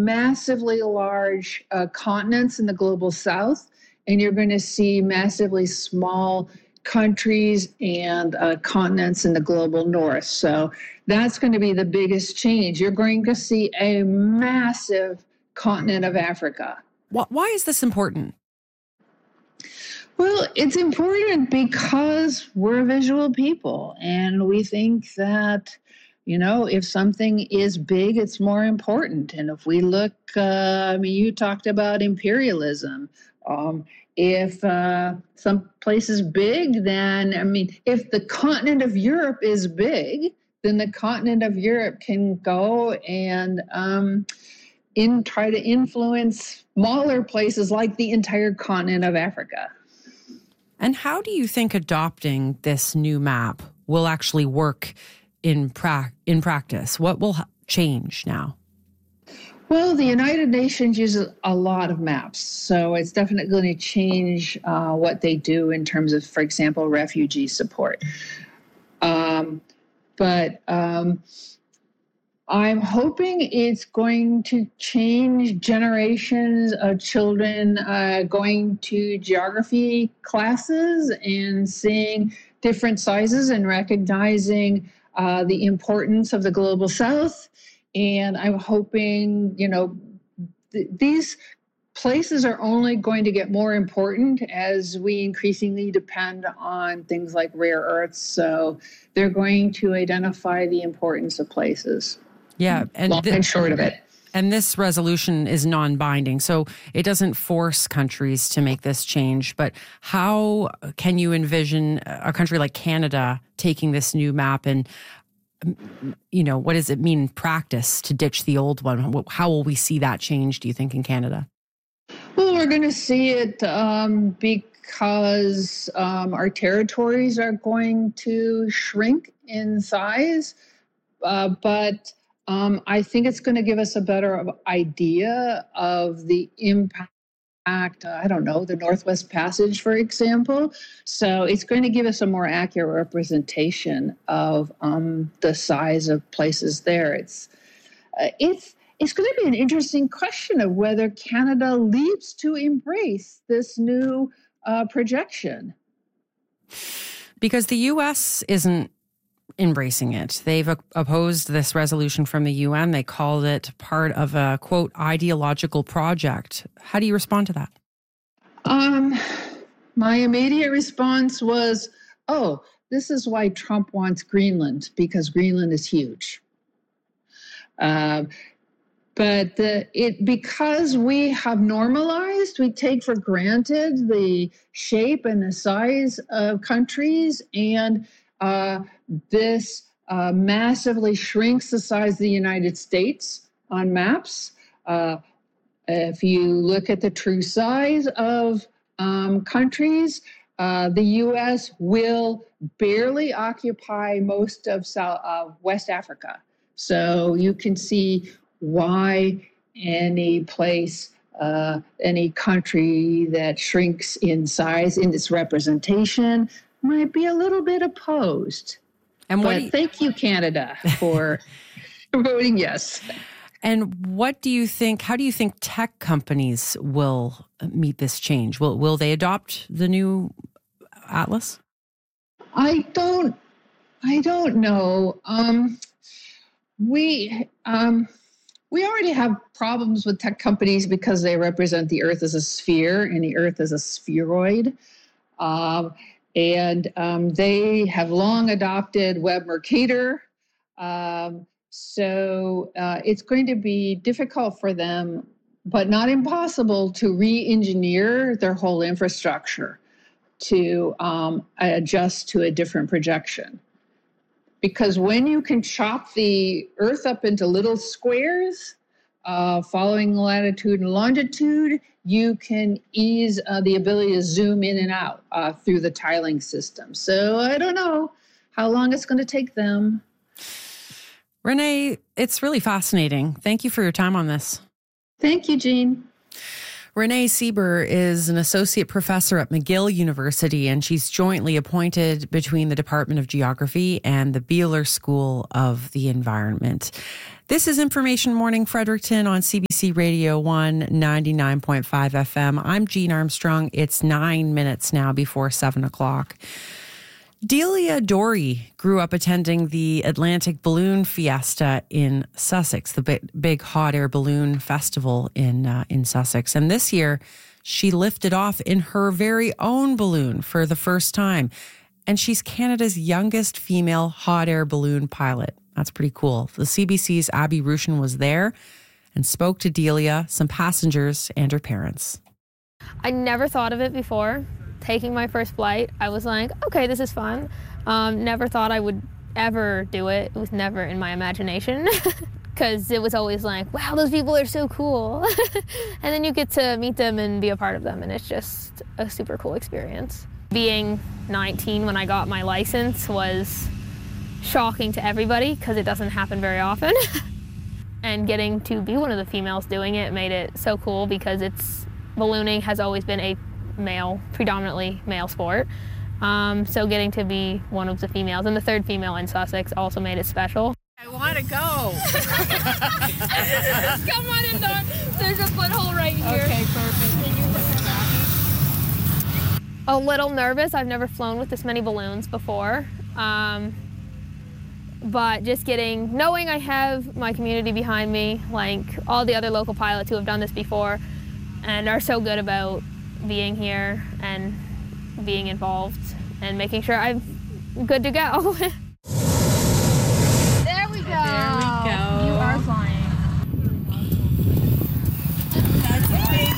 massively large continents in the global south, and you're going to see massively small countries and continents in the global north. So that's going to be the biggest change. You're going to see a massive continent of Africa. Why is this important? Well, it's important because we're visual people, and we think that, if something is big, it's more important. And if we look, you talked about imperialism. If some place is big, then, if the continent of Europe is big, then the continent of Europe can go and try to influence smaller places like the entire continent of Africa. And how do you think adopting this new map will actually work in practice? What will change now? Well, the United Nations uses a lot of maps, so it's definitely going to change what they do in terms of, for example, refugee support. But I'm hoping it's going to change generations of children going to geography classes and seeing different sizes and recognizing the importance of the global south. And I'm hoping, these places are only going to get more important as we increasingly depend on things like rare earths. So they're going to identify the importance of places. Yeah. And long and short of it. And this resolution is non-binding, so it doesn't force countries to make this change. But how can you envision a country like Canada taking this new map and, what does it mean in practice to ditch the old one? How will we see that change, do you think, in Canada? Well, we're going to see it because our territories are going to shrink in size, but I think it's going to give us a better idea of the impact, the Northwest Passage, for example. So it's going to give us a more accurate representation of the size of places there. It's going to be an interesting question of whether Canada leaps to embrace this new projection. Because the U.S. isn't embracing it. They've opposed this resolution from the UN. They called it part of a, quote, ideological project. How do you respond to that? My immediate response was, this is why Trump wants Greenland, because Greenland is huge. But because we have normalized, we take for granted the shape and the size of countries, and this massively shrinks the size of the United States on maps. If you look at the true size of countries, the U.S. will barely occupy most of West Africa. So you can see why any place, any country that shrinks in size in its representation might be a little bit opposed. But thank you, Canada, for voting yes. And how do you think tech companies will meet this change? Will they adopt the new atlas? I don't know. We already have problems with tech companies because they represent the Earth as a sphere and the Earth as a spheroid. And they have long adopted Web Mercator. So it's going to be difficult for them, but not impossible, to re-engineer their whole infrastructure to adjust to a different projection. Because when you can chop the Earth up into little squares, following latitude and longitude, you can ease the ability to zoom in and out through the tiling system. So I don't know how long it's going to take them. Renee, it's really fascinating. Thank you for your time on this. Thank you, Jean. Renee Sieber is an associate professor at McGill University, and she's jointly appointed between the Department of Geography and the Beeler School of the Environment. This is Information Morning Fredericton on CBC CBC Radio 1, 99.5 FM. I'm Jean Armstrong. It's 9 minutes now before 7 o'clock. Delia Dory grew up attending the Atlantic Balloon Fiesta in Sussex, the big hot air balloon festival in Sussex. And this year, she lifted off in her very own balloon for the first time. And she's Canada's youngest female hot air balloon pilot. That's pretty cool. The CBC's Abby Rushin was there and spoke to Delia, some passengers, and her parents. I never thought of it before. Taking my first flight, I was like, okay, this is fun. Never thought I would ever do it. It was never in my imagination because it was always like, wow, those people are so cool. And then you get to meet them and be a part of them, and it's just a super cool experience. Being 19 when I got my license was shocking to everybody because it doesn't happen very often. And getting to be one of the females doing it made it so cool because ballooning has always been a predominantly male sport. So getting to be one of the females and the third female in Sussex also made it special. I want to go. Come on in, Dawn. There's a foothole right here. Okay, perfect. A little nervous. I've never flown with this many balloons before. But just knowing I have my community behind me, like all the other local pilots who have done this before and are so good about being here and being involved and making sure I'm good to go. There we go. You are flying. That's a big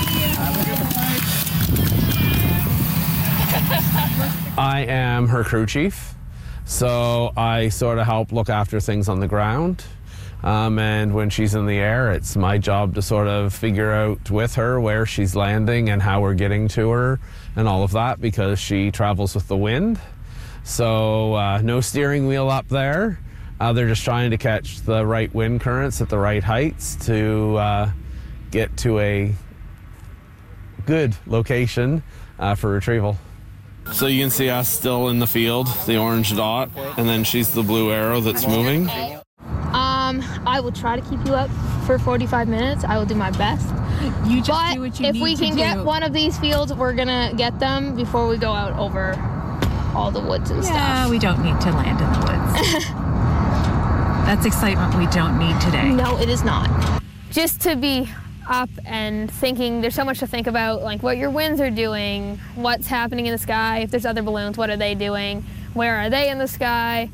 deal. I am her crew chief. So I sort of help look after things on the ground. And when she's in the air, it's my job to sort of figure out with her where she's landing and how we're getting to her and all of that because she travels with the wind. So no steering wheel up there. They're just trying to catch the right wind currents at the right heights to get to a good location for retrieval. So you can see us still in the field, the orange dot, and then she's the blue arrow that's moving. I will try to keep you up for 45 minutes. I will do my best. You just do what you need to do. If we can get one of these fields, we're going to get them before we go out over all the woods and stuff. Yeah, we don't need to land in the woods. That's excitement we don't need today. No, it is not. Just to be up and thinking, there's so much to think about, like what your winds are doing, what's happening in the sky, if there's other balloons, what are they doing, where are they in the sky,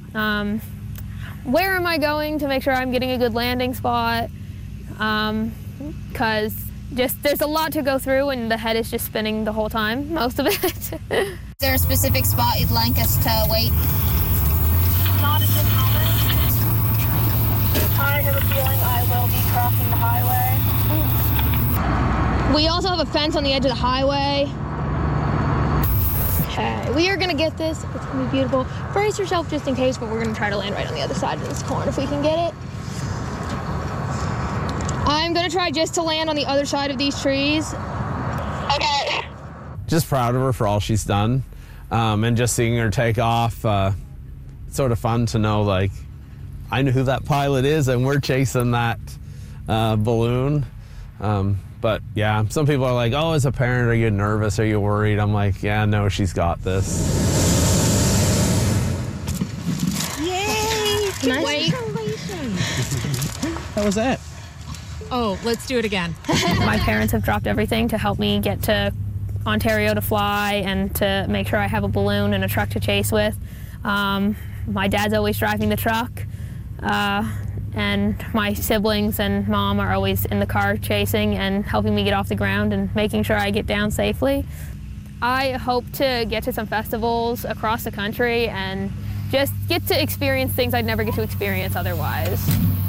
where am I going to make sure I'm getting a good landing spot, because there's a lot to go through and the head is just spinning the whole time, most of it. Is there a specific spot you'd like us to wait? Not at this moment. I have a feeling I will be crossing the highway. We also have a fence on the edge of the highway. Okay, we are gonna get this. It's gonna be beautiful. Brace yourself just in case, but we're gonna try to land right on the other side of this corn if we can get it. I'm gonna try just to land on the other side of these trees. Okay. Just proud of her for all she's done, and just seeing her take off. It's sort of fun to know, like, I know who that pilot is and we're chasing that balloon. But yeah, some people are like, oh, as a parent, are you nervous? Are you worried? I'm like, yeah, no, she's got this. Yay! Congratulations. How was that? Oh, let's do it again. My parents have dropped everything to help me get to Ontario to fly and to make sure I have a balloon and a truck to chase with. My dad's always driving the truck. And my siblings and mom are always in the car chasing and helping me get off the ground and making sure I get down safely. I hope to get to some festivals across the country and just get to experience things I'd never get to experience otherwise.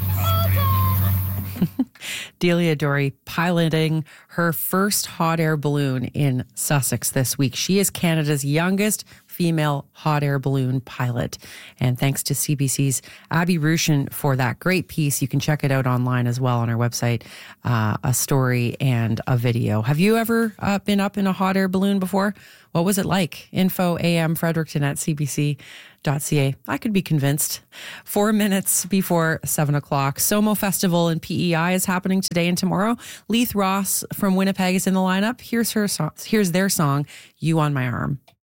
Delia Dory piloting her first hot air balloon in Sussex this week. She is Canada's youngest female hot air balloon pilot. And thanks to CBC's Abby Rushin for that great piece. You can check it out online as well on our website, a story and a video. Have you ever been up in a hot air balloon before? What was it like? Info AM Fredericton at cbc.ca. I could be convinced. 4 minutes before 7 o'clock. SOMO Festival in PEI is happening today and tomorrow. Leith Ross from Winnipeg is in the lineup. Here's their song, You on My Arm.